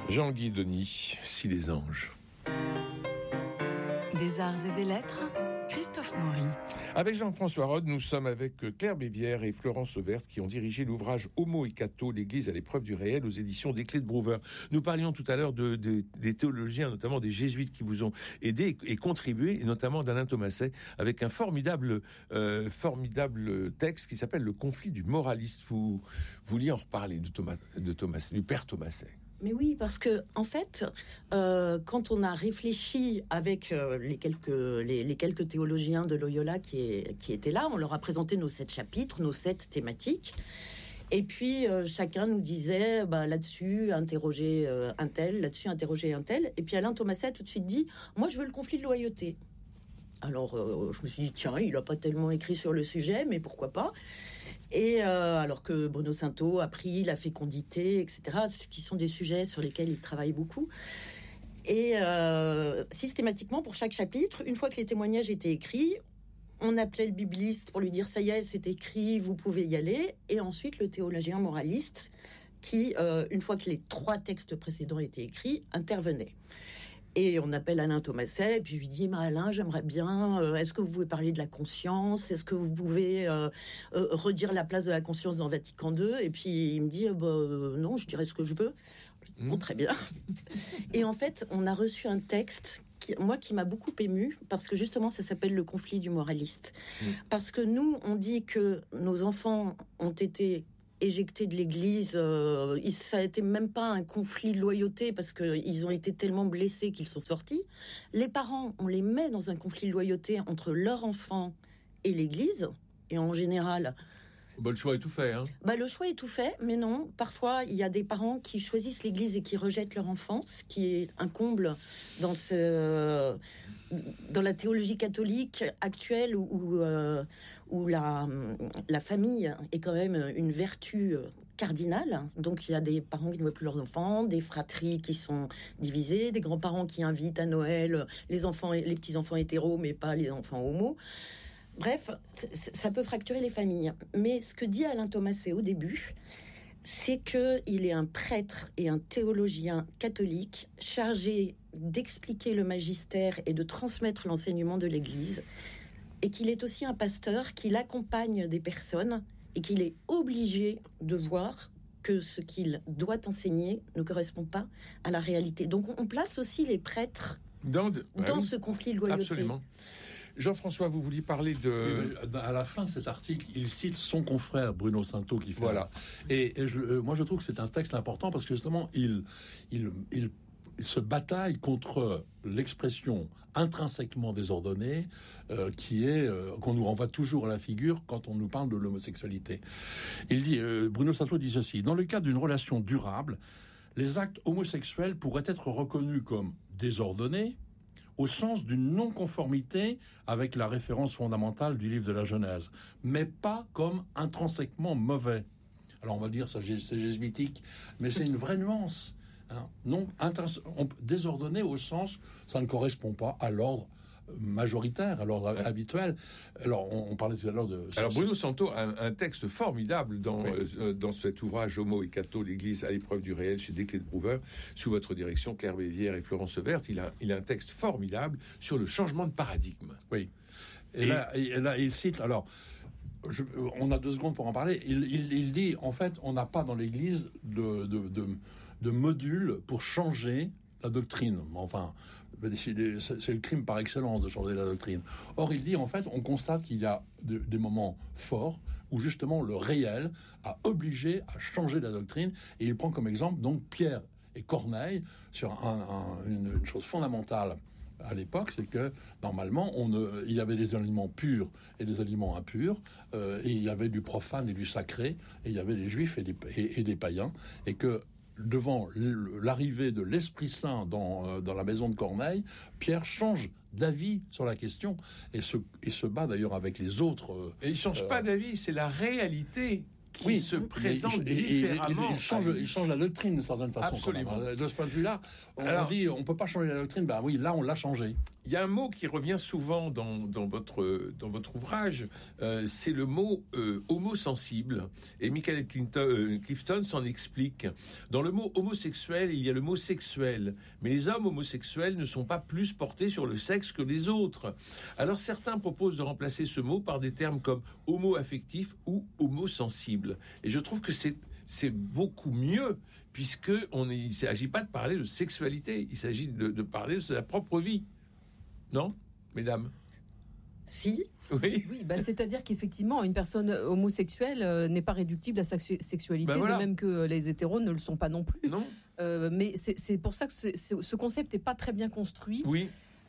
Jean-Guy Denis, Si les anges. Des arts et des lettres, Christophe Maury. Avec Jean-François Rode, nous sommes avec Claire Bévière et Florence Auvert qui ont dirigé l'ouvrage Homo et Cato, l'Église à l'épreuve du réel aux éditions des Clés de Brouwer. Nous parlions tout à l'heure des théologiens, notamment des jésuites qui vous ont aidé et contribué, et notamment d'Alain Thomasset, avec un formidable texte qui s'appelle Le conflit du moraliste. Vous vouliez en reparler du père Thomasset. Mais oui, parce que en fait, quand on a réfléchi avec les quelques théologiens de Loyola qui étaient là, on leur a présenté nos 7 chapitres, nos 7 thématiques. Et puis, chacun nous disait, là-dessus, interroger un tel, là-dessus, interroger un tel. Et puis, Alain Thomasset a tout de suite dit, moi, je veux le conflit de loyauté. Alors, je me suis dit, tiens, il n'a pas tellement écrit sur le sujet, mais pourquoi pas ? Et alors que Bruno Sainteau a pris la fécondité, etc., ce qui sont des sujets sur lesquels il travaille beaucoup. Et systématiquement, pour chaque chapitre, une fois que les témoignages étaient écrits, on appelait le bibliste pour lui dire « ça y est, c'est écrit, vous pouvez y aller ». Et ensuite, le théologien moraliste qui, une fois que les 3 textes précédents étaient écrits, intervenait. Et on appelle Alain Thomasset, et puis je lui dis, Alain, j'aimerais bien, est-ce que vous pouvez parler de la conscience ? Est-ce que vous pouvez redire la place de la conscience dans Vatican II ? Et puis il me dit, non, je dirais ce que je veux. Bon, très bien. Et en fait, on a reçu un texte qui m'a beaucoup émue, parce que justement, ça s'appelle le conflit du moraliste. Parce que nous, on dit que nos enfants ont été éjectés de l'église, ça a été même pas un conflit de loyauté parce qu'ils ont été tellement blessés qu'ils sont sortis. Les parents, on les met dans un conflit de loyauté entre leur enfant et l'église, et en général... le choix est tout fait, hein. Le choix est tout fait, mais non. Parfois, il y a des parents qui choisissent l'église et qui rejettent leur enfant, ce qui est un comble dans la théologie catholique actuelle où la famille est quand même une vertu cardinale. Donc, il y a des parents qui ne voient plus leurs enfants, des fratries qui sont divisées, des grands-parents qui invitent à Noël les petits-enfants hétéros, mais pas les enfants homo. Bref, ça peut fracturer les familles. Mais ce que dit Alain Thomasset au début, c'est qu'il est un prêtre et un théologien catholique chargé d'expliquer le magistère et de transmettre l'enseignement de l'Église, et qu'il est aussi un pasteur qui accompagne des personnes et qu'il est obligé de voir que ce qu'il doit enseigner ne correspond pas à la réalité. Donc on place aussi les prêtres dans ce conflit de loyauté. Absolument. Jean-François, vous vouliez parler de... À la fin de cet article, il cite son confrère Bruno Sainteau qui fait... Voilà. Moi, je trouve que c'est un texte important parce que justement, il se bataille contre l'expression intrinsèquement désordonnée qu'on nous renvoie toujours à la figure quand on nous parle de l'homosexualité. Il dit, Bruno Sainteau dit ceci, « Dans le cas d'une relation durable, les actes homosexuels pourraient être reconnus comme désordonnés, au sens d'une non-conformité avec la référence fondamentale du livre de la Genèse, mais pas comme intrinsèquement mauvais. » Alors on va dire, ça c'est jésuitique, mais c'est une vraie nuance. Hein. Désordonné au sens, ça ne correspond pas à l'ordre majoritaire, à l'ordre habituel. Alors, on parlait tout à l'heure de... Alors, Bruno Sainteau a un texte formidable dans cet ouvrage Homo et Cato, l'Église à l'épreuve du réel chez des Clés de Brouwer, sous votre direction, Claire Bévière et Florence Auvert. Il a un texte formidable sur le changement de paradigme. Oui. Et là, il cite... Alors, on a 2 secondes pour en parler. Il dit, en fait, on n'a pas dans l'Église de module pour changer la doctrine. Enfin, c'est le crime par excellence de changer la doctrine. Or, il dit, en fait, on constate qu'il y a des moments forts où, justement, le réel a obligé à changer la doctrine. Et il prend comme exemple, donc, Pierre et Corneille sur une chose fondamentale à l'époque, c'est que, normalement, il y avait des aliments purs et des aliments impurs, et il y avait du profane et du sacré, et il y avait des juifs et des païens, et que, devant l'arrivée de l'Esprit Saint dans la maison de Corneille, Pierre change d'avis sur la question et se bat d'ailleurs avec les autres. Et il ne change pas d'avis, c'est la réalité qui se présente différemment. Il change la doctrine d'une certaine façon. Absolument. De ce point de vue-là, on dit on ne peut pas changer la doctrine. Ben oui, là on l'a changé. Il y a un mot qui revient souvent dans votre ouvrage, c'est le mot homosensible. Et Michael Clifton s'en explique. Dans le mot homosexuel, il y a le mot sexuel. Mais les hommes homosexuels ne sont pas plus portés sur le sexe que les autres. Alors certains proposent de remplacer ce mot par des termes comme homo-affectif ou homosensible. Et je trouve que c'est beaucoup mieux, puisqu'il ne s'agit pas de parler de sexualité, il s'agit de parler de sa propre vie. Non, mesdames? Si. Oui. Oui, c'est-à-dire qu'effectivement, une personne homosexuelle n'est pas réductible à sa sexualité, voilà. De même que les hétéros ne le sont pas non plus. Non. Mais c'est pour ça que ce concept n'est pas très bien construit. Oui.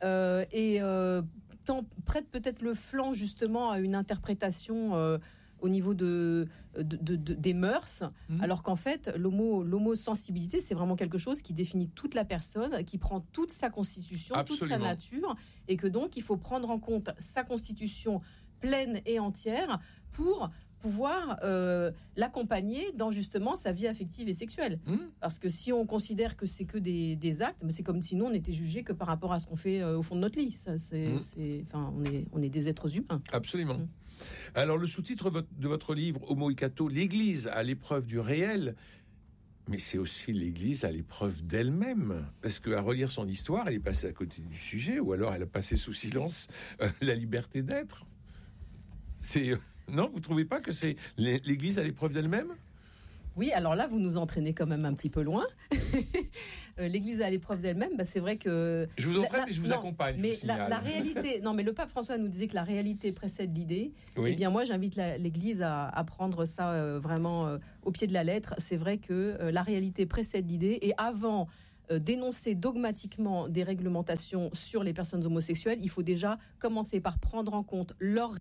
Prête peut-être le flanc justement à une interprétation au niveau des mœurs, alors qu'en fait, l'homosensibilité, c'est vraiment quelque chose qui définit toute la personne, qui prend toute sa constitution, Absolument. toute sa nature, et que donc, il faut prendre en compte sa constitution pleine et entière pour pouvoir l'accompagner dans justement sa vie affective et sexuelle. Parce que si on considère que c'est que des actes, c'est comme si nous, on était jugé que par rapport à ce qu'on fait au fond de notre lit. Ça, on est des êtres humains. Absolument. Alors, le sous-titre de votre livre, Homo Icato, l'Église à l'épreuve du réel, mais c'est aussi l'Église à l'épreuve d'elle-même. Parce qu'à relire son histoire, elle est passée à côté du sujet, ou alors elle a passé sous silence la liberté d'être. Non, vous ne trouvez pas que c'est l'Église à l'épreuve d'elle-même ? Oui, alors là, vous nous entraînez quand même un petit peu loin. L'Église à l'épreuve d'elle-même, c'est vrai que... Je vous entraîne, mais je vous accompagne. Mais la réalité... Non, mais le pape François nous disait que la réalité précède l'idée. Oui. Eh bien, moi, j'invite l'Église à prendre ça vraiment au pied de la lettre. C'est vrai que la réalité précède l'idée. Et avant d'énoncer dogmatiquement des réglementations sur les personnes homosexuelles, il faut déjà commencer par prendre en compte leur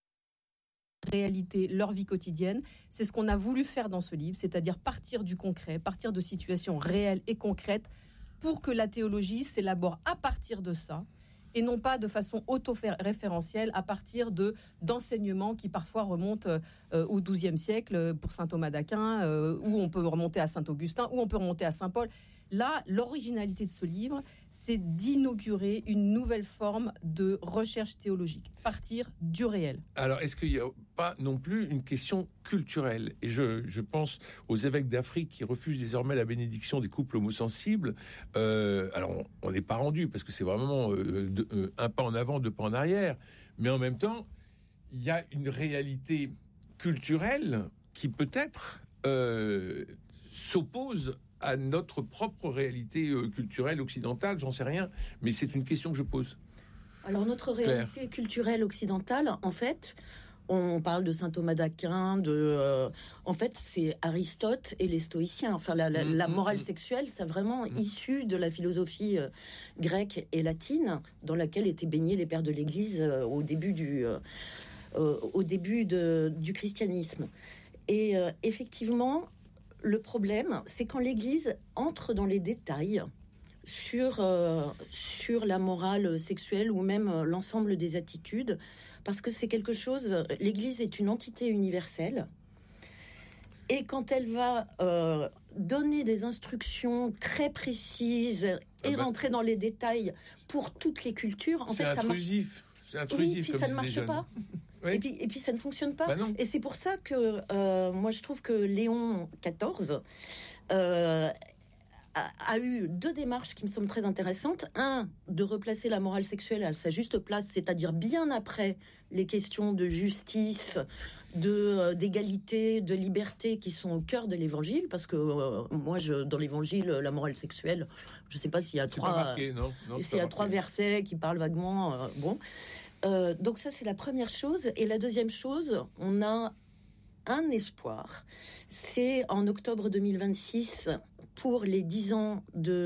réalité, leur vie quotidienne. C'est ce qu'on a voulu faire dans ce livre, c'est-à-dire partir du concret, partir de situations réelles et concrètes pour que la théologie s'élabore à partir de ça et non pas de façon auto-référentielle à partir d'enseignements qui parfois remontent au XIIe siècle pour saint Thomas d'Aquin, où on peut remonter à saint Augustin, où on peut remonter à saint Paul. Là, l'originalité de ce livre, c'est d'inaugurer une nouvelle forme de recherche théologique, partir du réel. Alors, est-ce qu'il n'y a pas non plus une question culturelle ? Et je pense aux évêques d'Afrique qui refusent désormais la bénédiction des couples homosensibles. Alors, on n'est pas rendu, parce que c'est vraiment un pas en avant, deux pas en arrière. Mais en même temps, il y a une réalité culturelle qui peut-être s'oppose à notre propre réalité culturelle occidentale, j'en sais rien, mais c'est une question que je pose. Alors notre réalité culturelle occidentale, en fait, on parle de saint Thomas d'Aquin, en fait, c'est Aristote et les stoïciens. Enfin, la morale sexuelle, c'est vraiment issu de la philosophie grecque et latine, dans laquelle étaient baignés les pères de l'Église au début du christianisme. Et effectivement, le problème, c'est quand l'Église entre dans les détails sur la morale sexuelle ou même l'ensemble des attitudes, parce que c'est quelque chose... L'Église est une entité universelle, et quand elle va donner des instructions très précises et rentrer dans les détails pour toutes les cultures, en fait, ça marche. C'est intrusif. Oui, puis ça ne marche pas. Oui. Et puis ça ne fonctionne pas. Et c'est pour ça que moi je trouve que Léon XIV a eu deux démarches qui me semblent très intéressantes. Un, de replacer la morale sexuelle à sa juste place, c'est-à-dire bien après les questions de justice, d'égalité, de liberté qui sont au cœur de l'évangile, parce que moi, dans l'évangile, la morale sexuelle, je ne sais pas s'il y a trois versets qui parlent vaguement. Donc ça, c'est la première chose. Et la deuxième chose, on a un espoir. C'est en octobre 2026, pour les 10 ans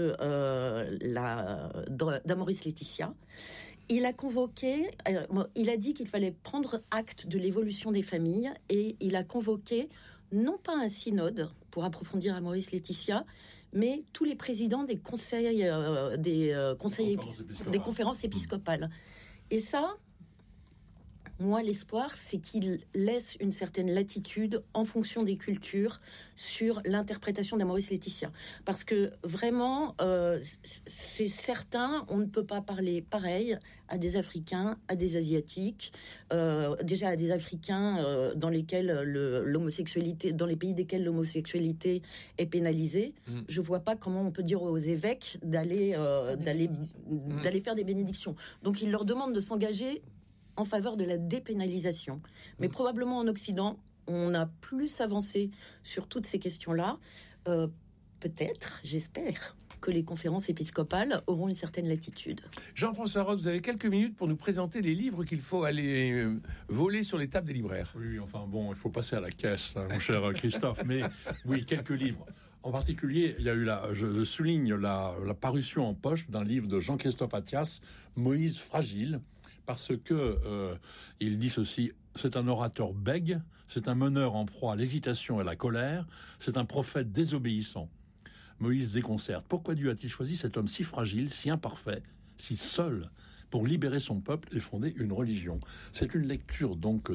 d'Amoris Laetitia. Il a convoqué, il a dit qu'il fallait prendre acte de l'évolution des familles, et il a convoqué non pas un synode pour approfondir Amoris Laetitia, mais tous les présidents des conseils, des conférences épiscopales. Et ça, Moi, l'espoir, c'est qu'il laisse une certaine latitude en fonction des cultures sur l'interprétation d'Amoris Laetitia. Parce que vraiment, c'est certain, on ne peut pas parler pareil à des Africains, à des Asiatiques, déjà à des Africains dans lesquels l'homosexualité, dans les pays desquels l'homosexualité est pénalisée. Je vois pas comment on peut dire aux évêques d'aller faire des bénédictions. Donc il leur demande de s'engager en faveur de la dépénalisation. Mais probablement en Occident, on a plus avancé sur toutes ces questions-là. Peut-être, j'espère, que les conférences épiscopales auront une certaine latitude. Jean-François Rode, vous avez quelques minutes pour nous présenter les livres qu'il faut aller voler sur les tables des libraires. Oui, enfin bon, il faut passer à la caisse, hein, mon cher Christophe. Mais oui, quelques livres. En particulier, il y a eu je souligne la parution en poche d'un livre de Jean-Christophe Attias, Moïse fragile, parce que il dit ceci: c'est un orateur bègue, c'est un meneur en proie à l'hésitation et à la colère, c'est un prophète désobéissant. Moïse déconcerte. Pourquoi Dieu a-t-il choisi cet homme si fragile, si imparfait, si seul, pour libérer son peuple et fonder une religion? C'est une lecture donc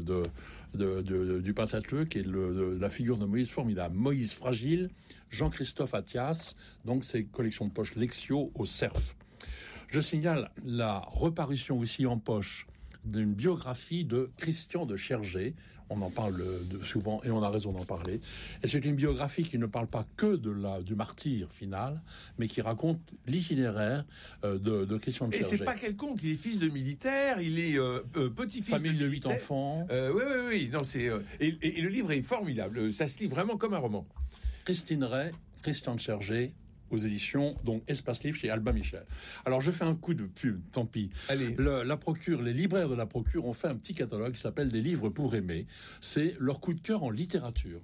du Pentateuque et de la figure de Moïse formidable. Moïse fragile, Jean-Christophe Attias, donc c'est collection de poche Lectio au Cerf. Je signale la reparution aussi en poche d'une biographie de Christian de Chergé. On en parle souvent et on a raison d'en parler. Et c'est une biographie qui ne parle pas que du martyr final, mais qui raconte l'itinéraire de Christian de Chergé. Et c'est pas quelconque, il est fils de militaire, il est petit-fils famille de 8 militaire. enfants. Oui. Non, et le livre est formidable. Ça se lit vraiment comme un roman. Christine Ray, Christian de Chergé, aux éditions, donc Espace Livre chez Albin Michel. Alors je fais un coup de pub, tant pis. Allez. Les libraires de la Procure ont fait un petit catalogue qui s'appelle Des livres pour aimer. C'est leur coup de cœur en littérature.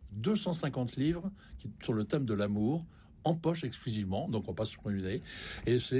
250 livres sur le thème de l'amour, en poche exclusivement, donc on passe sur une idée. Et c'est,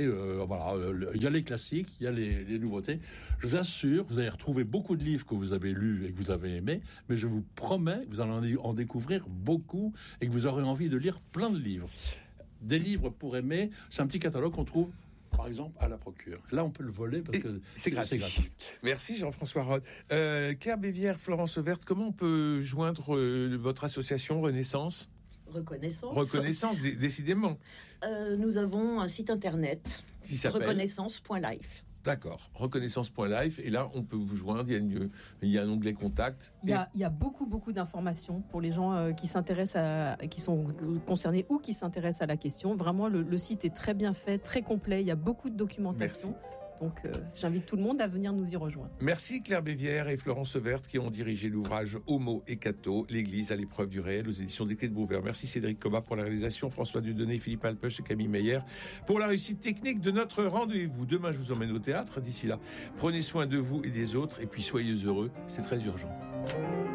il y a les classiques, il y a les nouveautés. Je vous assure, vous allez retrouver beaucoup de livres que vous avez lus et que vous avez aimés, mais je vous promets que vous allez en découvrir beaucoup et que vous aurez envie de lire plein de livres. Des livres pour aimer, c'est un petit catalogue qu'on trouve, par exemple, à la Procure. Là, on peut le voler parce que c'est gratuit. Merci Jean-François Rode. Claire Bévière, Florence Verte, comment on peut joindre votre association Renaissance ? Reconnaissance, décidément. Nous avons un site internet qui s'appelle reconnaissance.life. D'accord, reconnaissance.life, et là on peut vous joindre, il y a un onglet contact. Il y a beaucoup d'informations pour les gens qui sont concernés ou qui s'intéressent à la question. Vraiment, le site est très bien fait, très complet, il y a beaucoup de documentation. Merci. Donc j'invite tout le monde à venir nous y rejoindre. Merci Claire Bévière et Florence Verte qui ont dirigé l'ouvrage Homo et Cato, l'Église à l'épreuve du réel aux éditions des Clés de Brouwer. Merci Cédric Cobat pour la réalisation, François Dieudonné, Philippe Alpech et Camille Meyer pour la réussite technique de notre rendez-vous. Demain, je vous emmène au théâtre. D'ici là, prenez soin de vous et des autres et puis soyez heureux, c'est très urgent.